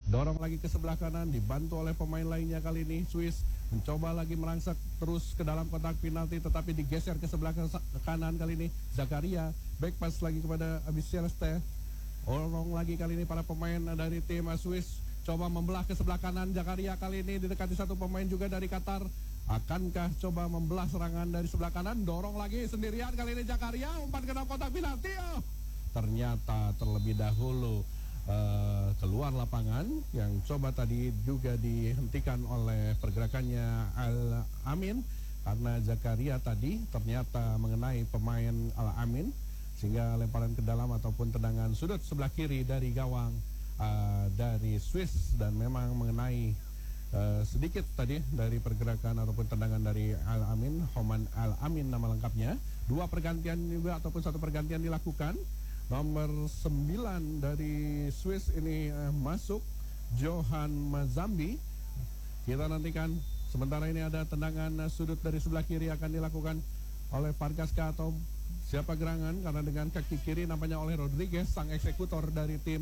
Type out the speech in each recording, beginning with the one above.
dorong lagi ke sebelah kanan, dibantu oleh pemain lainnya kali ini. Swiss mencoba lagi merangsek terus ke dalam kotak penalti, tetapi digeser ke sebelah kanan kali ini. Zakaria, back pass lagi kepada Abis Celeste. Dorong lagi kali ini para pemain dari tim Swiss, coba membelah ke sebelah kanan. Zakaria kali ini didekati satu pemain juga dari Qatar. Akankah coba membelah serangan dari sebelah kanan? Dorong lagi sendirian kali ini Zakaria, umpan ke dalam kotak penalti. Ternyata terlebih dahulu keluar lapangan, yang coba tadi juga dihentikan oleh pergerakannya Al-Amin, karena Zakaria tadi ternyata mengenai pemain Al-Amin sehingga lemparan ke dalam ataupun tendangan sudut sebelah kiri dari gawang dari Swiss, dan memang mengenai sedikit tadi dari pergerakan ataupun tendangan dari Al-Amin, Homan Al-Amin nama lengkapnya. Dua pergantian juga ataupun satu pergantian dilakukan. Nomor 9 dari Swiss ini masuk, Johan Mazambi. Kita nantikan. Sementara ini ada tendangan sudut dari sebelah kiri akan dilakukan oleh Fargaska atau siapa gerangan, karena dengan kaki kiri nampaknya oleh Rodriguez, sang eksekutor dari tim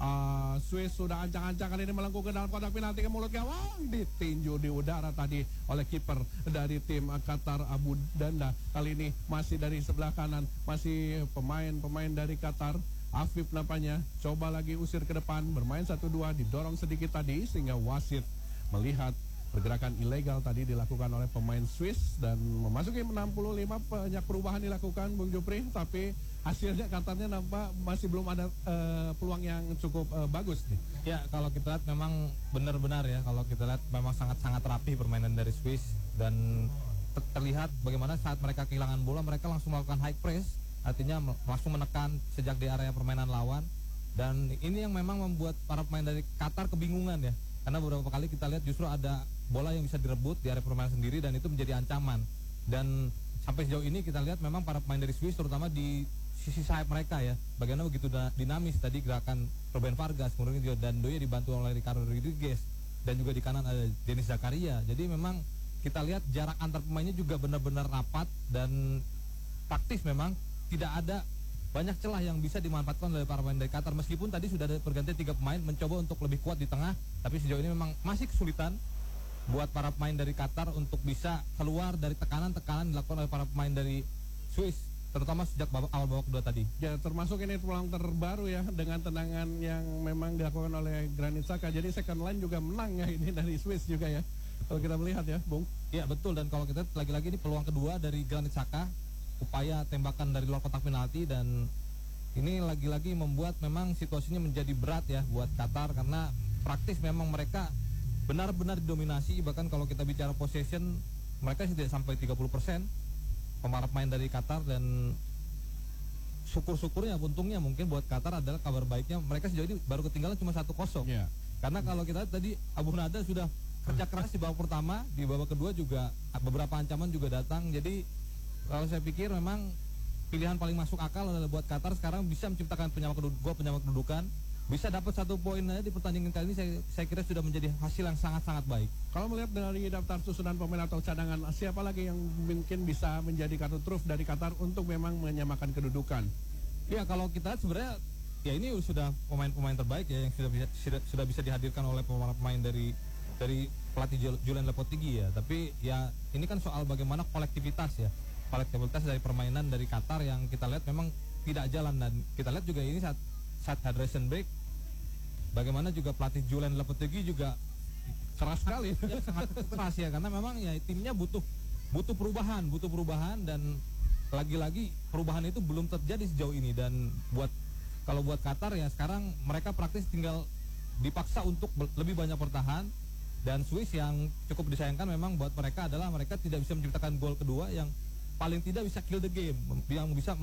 Swiss. Sudah ancang-ancang kali ini melengkung ke dalam kotak penalti ke mulut gawang, ditinju di udara tadi oleh kiper dari tim Qatar, Abu Danda. Kali ini masih dari sebelah kanan, masih pemain dari Qatar. Afif nampaknya coba lagi usir ke depan, bermain 1-2, didorong sedikit tadi sehingga wasit melihat pergerakan ilegal tadi dilakukan oleh pemain Swiss, dan memasuki 65 banyak perubahan dilakukan Bung Jupri, tapi hasilnya Qatarnya nampak masih belum ada peluang yang cukup bagus nih. Ya, kalau kita lihat memang benar-benar ya, kalau kita lihat memang sangat-sangat rapi permainan dari Swiss, dan terlihat bagaimana saat mereka kehilangan bola mereka langsung melakukan high press, artinya langsung menekan sejak di area permainan lawan, dan ini yang memang membuat para pemain dari Qatar kebingungan ya, karena beberapa kali kita lihat justru ada bola yang bisa direbut di area permainan sendiri dan itu menjadi ancaman. Dan sampai sejauh ini kita lihat memang para pemain dari Swiss terutama di sisi sayap mereka ya, bagaimana begitu dinamis tadi gerakan Robben Vargas, kemudian dan Doye dibantu oleh Ricardo Rodriguez, dan juga di kanan ada Denis Zakaria. Jadi memang kita lihat jarak antar pemainnya juga benar-benar rapat dan taktis, memang tidak ada banyak celah yang bisa dimanfaatkan oleh para pemain dari Qatar. Meskipun tadi sudah ada pergantian 3 pemain mencoba untuk lebih kuat di tengah, tapi sejauh ini memang masih kesulitan buat para pemain dari Qatar untuk bisa keluar dari tekanan-tekanan dilakukan oleh para pemain dari Swiss, terutama sejak awal babak kedua tadi. Ya, termasuk ini peluang terbaru ya dengan tendangan yang memang dilakukan oleh Granit Xhaka. Jadi second line juga menang ya ini dari Swiss juga ya, kalau kita melihat ya, Bung. Ya betul, dan kalau kita lagi-lagi ini peluang kedua dari Granit Xhaka, upaya tembakan dari luar kotak penalti, dan ini lagi-lagi membuat memang situasinya menjadi berat ya buat Qatar, karena praktis memang mereka benar-benar didominasi. Bahkan kalau kita bicara possession, mereka tidak sampai 30% para pemain dari Qatar, dan syukur-syukurnya, untungnya mungkin buat Qatar adalah kabar baiknya mereka sejauh ini baru ketinggalan cuma 1-0. Yeah. Karena kalau kita tadi Abu Nada sudah kerja keras di babak pertama, di babak kedua juga beberapa ancaman juga datang. Jadi kalau saya pikir memang pilihan paling masuk akal adalah buat Qatar sekarang bisa menciptakan penyama kedudukan, bisa dapat 1 poin aja di pertandingan kali ini. Saya kira sudah menjadi hasil yang sangat-sangat baik. Kalau melihat dari daftar susunan pemain atau cadangan, siapa lagi yang mungkin bisa menjadi kartu truf dari Qatar untuk memang menyamakan kedudukan? Ya, kalau kita sebenarnya ya ini sudah pemain-pemain terbaik ya yang sudah bisa dihadirkan oleh pemain dari pelatih Julen Lopetegui ya. Tapi ya ini kan soal bagaimana kolektivitas ya. Kolektivitas dari permainan dari Qatar yang kita lihat memang tidak jalan, dan kita lihat juga ini saat hydration break bagaimana juga pelatih Julen Lopetegui juga keras sekali ya, sangat keras ya, karena memang ya timnya butuh perubahan, dan lagi-lagi perubahan itu belum terjadi sejauh ini. Dan kalau buat Qatar ya sekarang mereka praktis tinggal dipaksa untuk lebih banyak bertahan, dan Swiss yang cukup disayangkan memang buat mereka adalah mereka tidak bisa menciptakan gol kedua yang paling tidak bisa kill the game, yang bisa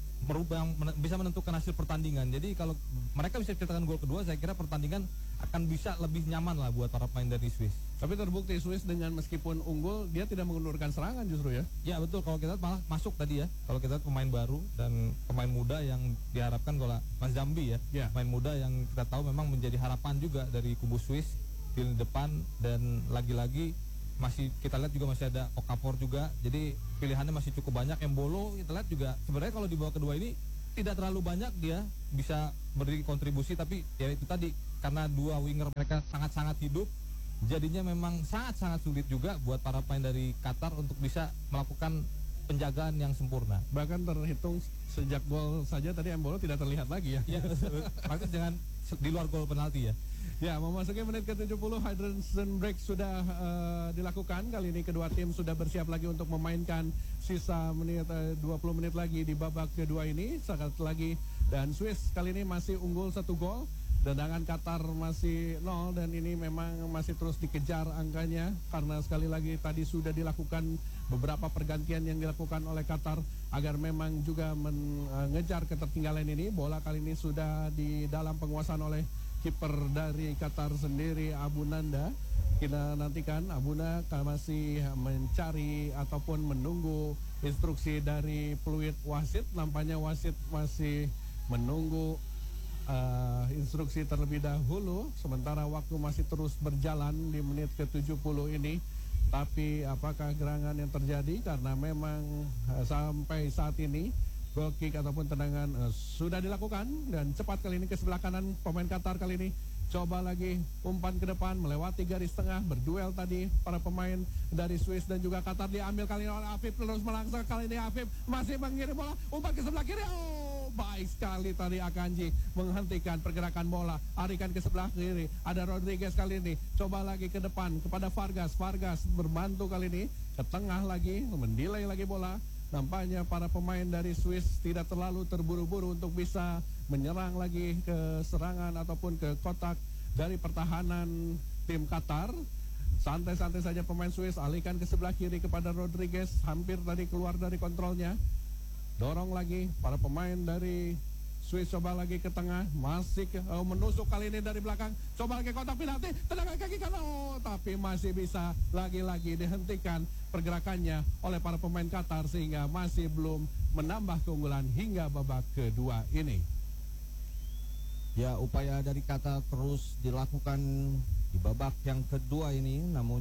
bisa menentukan hasil pertandingan. Jadi kalau mereka bisa menciptakan gol kedua, saya kira pertandingan akan bisa lebih nyaman lah buat para pemain dari Swiss. Tapi terbukti Swiss dengan meskipun unggul, dia tidak mengundurkan serangan justru ya. Ya betul, kalau kita malah masuk tadi ya, kalau kita pemain baru dan pemain muda yang diharapkan kalau Mas Zambi ya, pemain muda yang kita tahu memang menjadi harapan juga dari kubu Swiss di depan, dan lagi-lagi masih kita lihat juga masih ada Okafor juga, jadi pilihannya masih cukup banyak. Embolo kita lihat juga sebenarnya kalau di babak kedua ini tidak terlalu banyak dia bisa beri kontribusi, tapi ya itu tadi karena dua winger mereka sangat-sangat hidup, jadinya memang sangat-sangat sulit juga buat para pemain dari Qatar untuk bisa melakukan penjagaan yang sempurna. Bahkan terhitung sejak gol saja tadi Embolo tidak terlihat lagi ya. Ya, bahkan jangan di luar gol penalti ya. Ya, memasuki menit ke-70 hydration break sudah dilakukan. Kali ini kedua tim sudah bersiap lagi untuk memainkan sisa menit 20 menit lagi di babak kedua ini. Sekali lagi, dan Swiss kali ini masih unggul 1 gol. Sedangkan Qatar masih 0 dan ini memang masih terus dikejar angkanya karena sekali lagi tadi sudah dilakukan beberapa pergantian yang dilakukan oleh Qatar agar memang juga mengejar ketertinggalan ini. Bola kali ini sudah di dalam penguasaan oleh kiper dari Qatar sendiri, Abu Nanda. Kita nantikan Abuna masih mencari ataupun menunggu instruksi dari peluit wasit. Nampaknya wasit masih menunggu instruksi terlebih dahulu, sementara waktu masih terus berjalan di menit ke-70 ini. Tapi apakah gerangan yang terjadi karena memang sampai saat ini goal kick ataupun tendangan sudah dilakukan dan cepat kali ini ke sebelah kanan pemain Qatar kali ini coba lagi umpan ke depan melewati garis tengah, berduel tadi para pemain dari Swiss dan juga Qatar. Diambil kali ini oleh Afif, terus melangsung kali ini Afif masih mengirim bola umpan ke sebelah kiri. Oh, baik sekali tadi Akanji menghentikan pergerakan bola, arikan ke sebelah kiri. Ada Rodriguez kali ini coba lagi ke depan kepada Vargas. Vargas berbantu kali ini ke tengah lagi, mendelay lagi bola. Nampaknya para pemain dari Swiss tidak terlalu terburu-buru untuk bisa menyerang lagi ke serangan ataupun ke kotak dari pertahanan tim Qatar. Santai-santai saja pemain Swiss, alihkan ke sebelah kiri kepada Rodriguez, hampir tadi keluar dari kontrolnya. Dorong lagi para pemain dari Swiss, coba lagi ke tengah, masih menusuk kali ini dari belakang, coba lagi kotak penalti, tendangan kaki kanan, tapi masih bisa lagi-lagi dihentikan pergerakannya oleh para pemain Qatar sehingga masih belum menambah keunggulan hingga babak kedua ini. Ya, upaya dari Qatar terus dilakukan di babak yang kedua ini, namun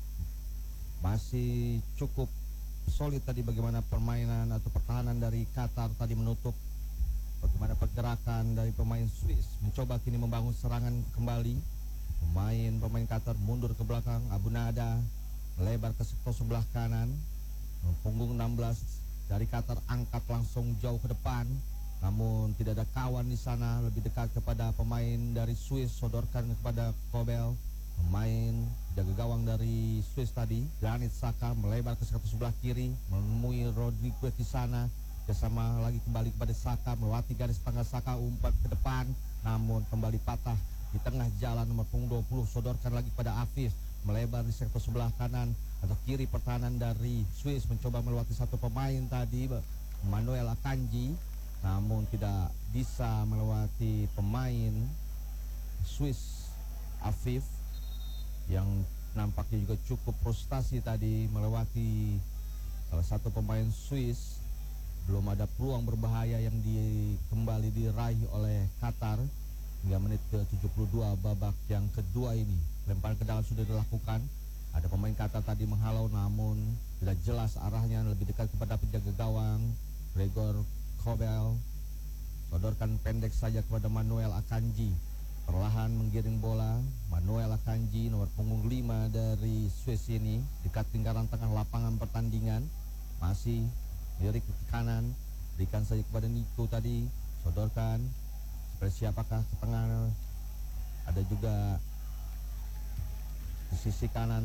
masih cukup solid tadi bagaimana permainan atau pertahanan dari Qatar tadi menutup. Bagaimana pergerakan dari pemain Swiss mencoba kini membangun serangan kembali. Pemain Qatar mundur ke belakang. Abu Nada melebar ke sektor sebelah kanan. Punggung 16 dari Qatar angkat langsung jauh ke depan. Namun tidak ada kawan di sana, lebih dekat kepada pemain dari Swiss, sodorkan kepada Kobel. Pemain jaga gawang dari Swiss tadi, Granit Xhaka melebar ke sektor sebelah kiri, menemui Rodriguez di sana. Bersama lagi kembali kepada Xhaka, melewati garis tengah. Xhaka umpan ke depan, namun kembali patah di tengah jalan. Nomor punggung 20 sodorkan lagi pada Afif, melebar di sektor sebelah kanan atau kiri. Pertahanan dari Swiss mencoba melewati satu pemain tadi, Manuel Akanji, namun tidak bisa melewati pemain Swiss, Afif, yang nampaknya juga cukup frustasi tadi melewati salah satu pemain Swiss. Belum ada peluang berbahaya yang kembali diraih oleh Qatar hingga menit ke-72 babak yang kedua ini. Lempar ke dalam sudah dilakukan. Ada pemain Qatar tadi menghalau namun tidak jelas arahnya, lebih dekat kepada penjaga gawang Gregor Kobel. Sodorkan pendek saja kepada Manuel Akanji. Perlahan menggiring bola. Manuel Akanji nomor punggung 5 dari Swiss ini dekat lingkaran tengah lapangan pertandingan. Masih lirik ke kanan, berikan saja kepada Nico tadi, sodorkan. Seperti siapakah ke tengah? Ada juga di sisi kanan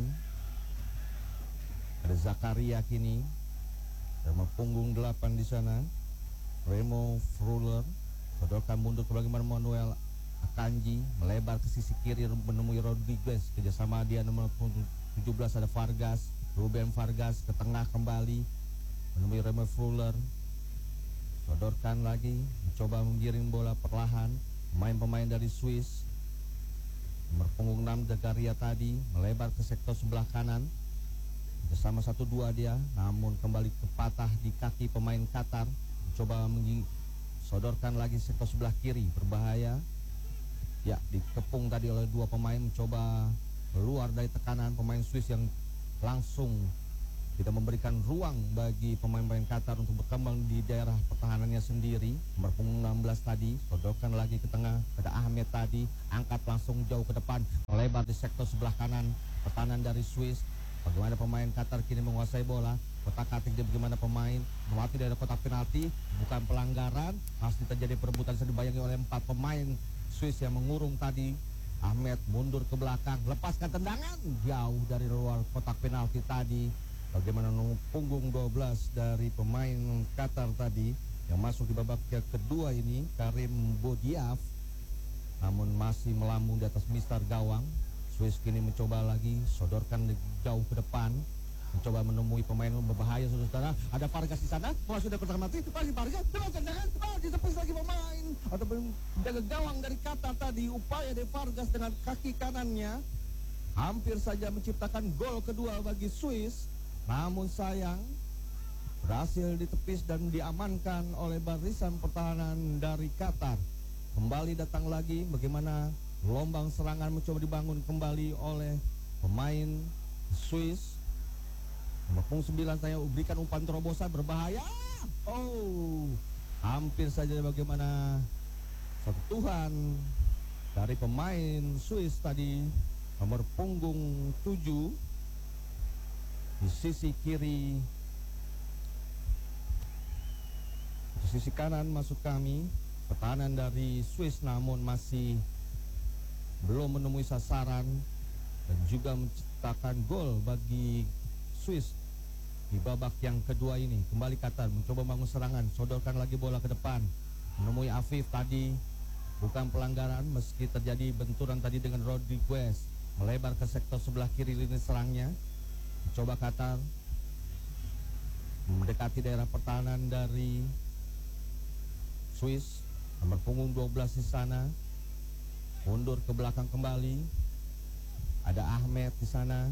ada Zakaria kini, sama punggung 8 di sana. Remo Fruller sodorkan mundur ke belakang Manuel Akanji, melebar ke sisi kiri menemui Rodriguez. Kerjasama dia nomor 17 ada Vargas, Ruben Vargas ke tengah kembali menemui Remo Fuller. Sodorkan lagi, mencoba menggiring bola perlahan. Pemain-pemain dari Swiss, nomor punggung 6 Zakaria tadi melebar ke sektor sebelah kanan. Bersama 1-2 dia, namun kembali kepatah di kaki pemain Qatar. Mencoba sodorkan lagi sektor sebelah kiri, berbahaya. Ya, dikepung tadi oleh dua pemain, mencoba keluar dari tekanan pemain Swiss yang langsung tidak memberikan ruang bagi pemain-pemain Qatar untuk berkembang di daerah pertahanannya sendiri. Nomor punggung 16 tadi, sodorkan lagi ke tengah pada Ahmed tadi, angkat langsung jauh ke depan, melebar di sektor sebelah kanan, pertahanan dari Swiss. Bagaimana pemain Qatar kini menguasai bola, kotak-katik dia bagaimana pemain, melewati dari kotak penalti, bukan pelanggaran, masih terjadi perebutan dibayangi oleh 4 pemain Swiss yang mengurung tadi. Ahmed mundur ke belakang, lepaskan tendangan jauh dari luar kotak penalti tadi. Bagaimana nomor punggung 12 dari pemain Qatar tadi yang masuk di babak kedua ini, Karim Bodiaf, namun masih melambung di atas mistar gawang. Swiss kini mencoba lagi, sodorkan jauh ke depan, mencoba menemui pemain berbahaya, saudara. Ada Vargas di sana, masuk dari kotak penalti, masih Vargas, terus tendangan, ditepis lagi pemain atau menjaga gawang dari Qatar tadi. Upaya dari Vargas dengan kaki kanannya hampir saja menciptakan gol kedua bagi Swiss. Namun sayang, berhasil ditepis dan diamankan oleh barisan pertahanan dari Qatar. Kembali datang lagi, bagaimana gelombang serangan mencoba dibangun kembali oleh pemain Swiss. Nomor punggung 9 saya berikan umpan terobosan berbahaya. Oh, hampir saja bagaimana sentuhan dari pemain Swiss tadi. Nomor punggung 7 di sisi kiri, di sisi kanan maksud kami, pertahanan dari Swiss namun masih belum menemui sasaran dan juga menciptakan gol bagi Swiss di babak yang kedua ini. Kembali Qatar mencoba bangun serangan, sodorkan lagi bola ke depan, menemui Afif tadi, bukan pelanggaran meski terjadi benturan tadi dengan Rodriguez, melebar ke sektor sebelah kiri lini serangnya. Coba Qatar mendekati daerah pertahanan dari Swiss. Nomor punggung 12 di sana mundur ke belakang kembali. Ada Ahmed di sana,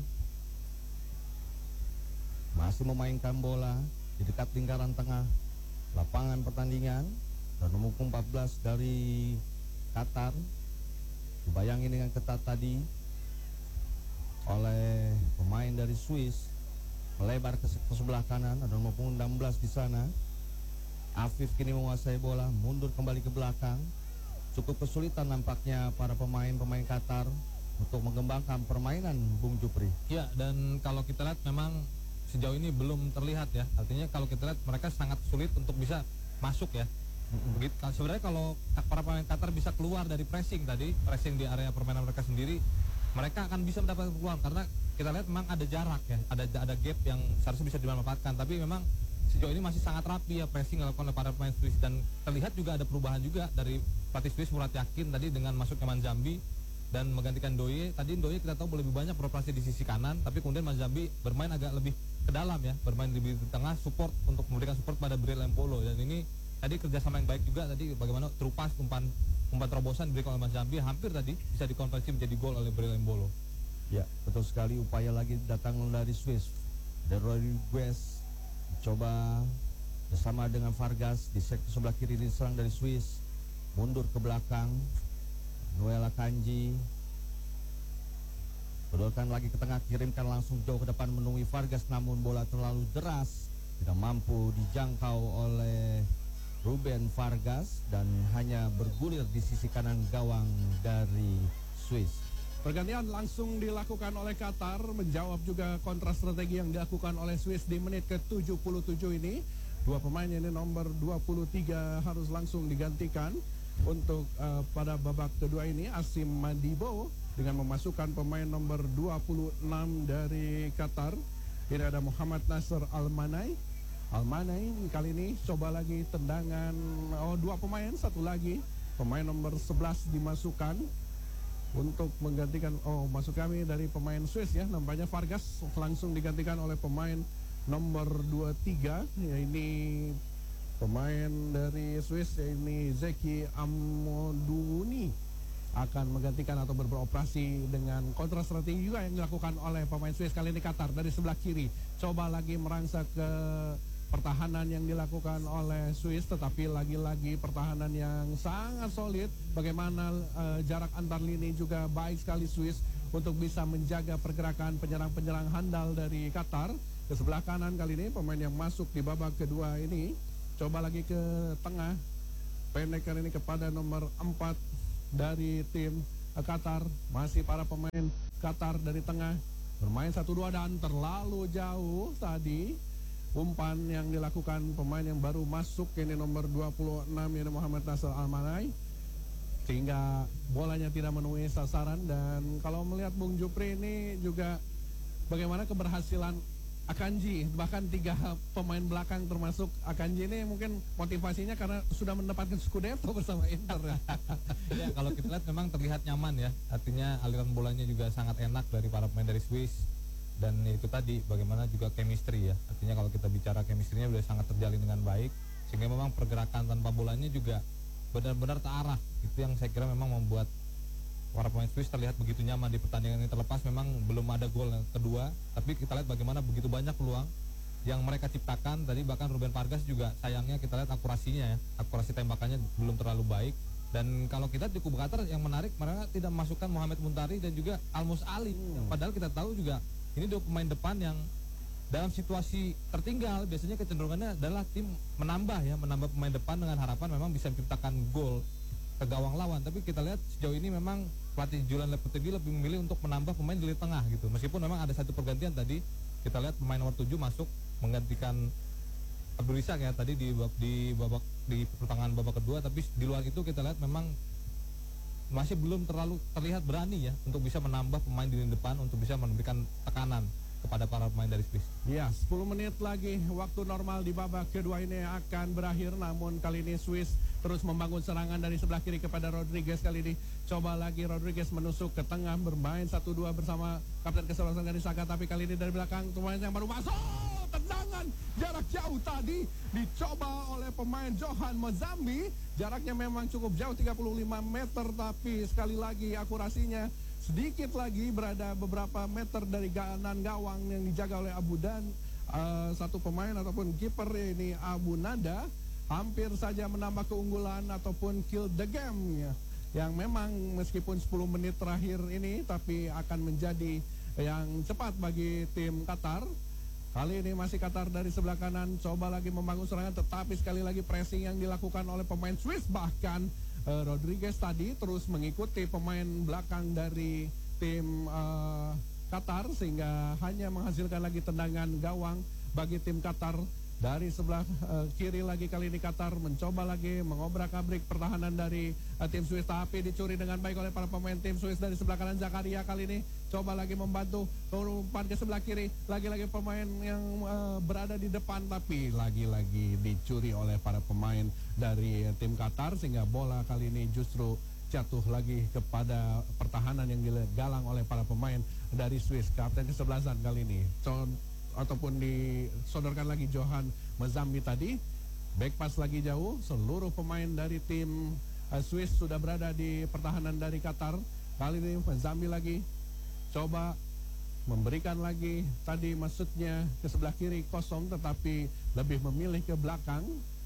masih memainkan bola di dekat lingkaran tengah lapangan pertandingan. Dan nomor 14 dari Qatar dibayangi dengan ketat tadi oleh pemain dari Swiss, melebar ke sektor sebelah kanan. Ada nomor punggung 16 di sana. Afif kini menguasai bola, mundur kembali ke belakang. Cukup kesulitan nampaknya para pemain Qatar untuk mengembangkan permainan, Bung Jupri. Ya, dan kalau kita lihat memang sejauh ini belum terlihat ya. Artinya kalau kita lihat mereka sangat sulit untuk bisa masuk ya. Begitu. Sebenarnya kalau para pemain Qatar bisa keluar dari pressing tadi, pressing di area permainan mereka sendiri, mereka akan bisa mendapatkan peluang karena kita lihat memang ada jarak ya, ada gap yang seharusnya bisa dimanfaatkan. Tapi memang sejauh ini masih sangat rapi ya pressing dilakukan oleh para pemain Swiss, dan terlihat juga ada perubahan juga dari pelatih Swiss Murat Yakin tadi dengan masuknya Manjambi dan menggantikan Ndoye. Tadi Ndoye kita tahu lebih banyak beroperasi di sisi kanan, tapi kemudian Manjambi bermain agak lebih ke dalam ya, bermain di tengah support untuk memberikan support pada Bril Embolo. Dan ini tadi kerjasama yang baik juga tadi, bagaimana terupas umpan terobosan diberikan oleh Manjambi, hampir tadi bisa dikonversi menjadi gol oleh Bril Embolo. Ya, betul sekali. Upaya lagi datang dari Swiss. Dan Rodriguez coba bersama dengan Vargas di sektor sebelah kiri diserang dari Swiss, mundur ke belakang. Noel Akanji sodorkan lagi ke tengah, kirimkan langsung jauh ke depan menemui Vargas, namun bola terlalu deras, tidak mampu dijangkau oleh Ruben Vargas dan hanya bergulir di sisi kanan gawang dari Swiss. Pergantian langsung dilakukan oleh Qatar, menjawab juga kontra strategi yang dilakukan oleh Swiss di menit ke-77 ini. Dua pemain ini nomor 23 harus langsung digantikan untuk pada babak kedua ini. Asim Madibo dengan memasukkan pemain nomor 26 dari Qatar. Ini ada Muhammad Nasser Almanai kali ini coba lagi tendangan. Dua pemain, satu lagi pemain nomor 11 dimasukkan untuk menggantikan. Masuk kami dari pemain Swiss ya, nampaknya Vargas langsung digantikan oleh pemain nomor 23. Ya, ini pemain dari Swiss, ini Zeki Amoduni akan menggantikan atau beroperasi dengan kontra strategi juga yang dilakukan oleh pemain Swiss. Kali ini Qatar dari sebelah kiri coba lagi merangsak ke pertahanan yang dilakukan oleh Swiss, tetapi lagi-lagi pertahanan yang sangat solid. Bagaimana jarak antar lini juga baik sekali Swiss untuk bisa menjaga pergerakan penyerang-penyerang handal dari Qatar. ke sebelah kanan kali ini. Pemain yang masuk di babak kedua ini coba lagi ke tengah, pendek kali ini kepada nomor 4 dari tim Qatar. Masih para pemain Qatar dari tengah bermain 1-2 dan terlalu jauh tadi umpan yang dilakukan pemain yang baru masuk, ini nomor 26 ini Muhammad Nasr Al-Manai, sehingga bolanya tidak menemui sasaran. Dan kalau melihat Bung Jupri ini juga bagaimana keberhasilan Akanji, bahkan 3 pemain belakang termasuk Akanji ini mungkin motivasinya karena sudah mendapatkan Scudetto bersama Inter. Ya, kalau kita lihat memang terlihat nyaman ya, artinya aliran bolanya juga sangat enak dari para pemain dari Swiss. Dan itu tadi bagaimana juga chemistry ya, artinya kalau kita bicara chemistry-nya sudah sangat terjalin dengan baik, sehingga memang pergerakan tanpa bolanya juga benar-benar terarah. Itu yang saya kira memang membuat para pemain Swiss terlihat begitu nyaman di pertandingan ini. Terlepas memang belum ada gol yang kedua, tapi kita lihat bagaimana begitu banyak peluang yang mereka ciptakan tadi. Bahkan Ruben Vargas juga sayangnya kita lihat akurasinya ya, akurasi tembakannya belum terlalu baik. Dan kalau kita di kubu Qatar yang menarik, mereka tidak memasukkan Mohamed Muntari dan juga Almus Ali. Padahal kita tahu juga ini 2 pemain depan yang dalam situasi tertinggal biasanya kecenderungannya adalah tim menambah pemain depan dengan harapan memang bisa menciptakan gol ke gawang lawan. Tapi kita lihat sejauh ini memang pelatih Julian Lopetegui lebih memilih untuk menambah pemain di lini tengah gitu. Meskipun memang ada satu pergantian tadi, kita lihat pemain nomor 7 masuk menggantikan Abdul Isak ya tadi di pertengahan babak kedua. Tapi di luar itu kita lihat memang masih belum terlalu terlihat berani ya untuk bisa menambah pemain di lini depan untuk bisa memberikan tekanan kepada para pemain dari Swiss. Ya, 10 menit lagi waktu normal di babak kedua ini akan berakhir. Namun kali ini Swiss terus membangun serangan dari sebelah kiri kepada Rodriguez. Kali ini coba lagi Rodriguez menusuk ke tengah, bermain 1-2 bersama kapten kesebelasan dari Saka. Tapi kali ini dari belakang pemain yang baru masuk, tendangan jarak jauh tadi dicoba oleh pemain Johan Mozambi. Jaraknya memang cukup jauh 35 meter, tapi sekali lagi akurasinya sedikit lagi berada beberapa meter dari kanan gawang yang dijaga oleh Abu Dan. Satu pemain ataupun kiper ini Abu Nada hampir saja menambah keunggulan ataupun kill the game ya, yang memang meskipun 10 menit terakhir ini tapi akan menjadi yang cepat bagi tim Qatar. Kali ini masih Qatar dari sebelah kanan, coba lagi membangun serangan, tetapi sekali lagi pressing yang dilakukan oleh pemain Swiss. Bahkan Rodriguez tadi terus mengikuti pemain belakang dari tim Qatar, sehingga hanya menghasilkan lagi tendangan gawang bagi tim Qatar. Dari sebelah kiri lagi kali ini Qatar mencoba lagi mengobrak-abrik pertahanan dari tim Swiss, tapi dicuri dengan baik oleh para pemain tim Swiss. Dari sebelah kanan Zakaria kali ini coba lagi membantu umpan ke sebelah kiri, lagi-lagi pemain yang berada di depan, tapi lagi-lagi dicuri oleh para pemain dari tim Qatar, sehingga bola kali ini justru jatuh lagi kepada pertahanan yang digalang oleh para pemain dari Swiss. Kapten kesebelasan kali ini ataupun disodorkan lagi Johan Mozambi tadi. Back pass lagi jauh, seluruh pemain dari tim Swiss sudah berada di pertahanan dari Qatar. Kali ini Mozambi lagi coba memberikan lagi, tadi maksudnya ke sebelah kiri kosong, tetapi lebih memilih ke belakang.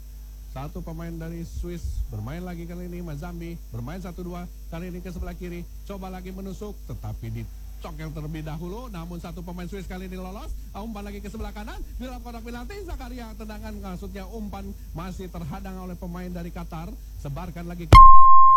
Satu pemain dari Swiss bermain lagi kali ini, Mozambi bermain 1-2, kali ini ke sebelah kiri, coba lagi menusuk, tetapi dicok yang terlebih dahulu. Namun satu pemain Swiss kali ini lolos, umpan lagi ke sebelah kanan, di dalam kotak penalti Zakaria, tendangan maksudnya umpan masih terhadang oleh pemain dari Qatar. Sebarkan lagi